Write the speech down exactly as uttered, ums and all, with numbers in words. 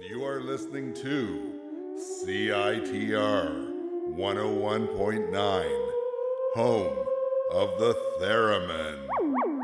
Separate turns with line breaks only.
You are listening to C I T R one oh one point nine, home of the Theremin.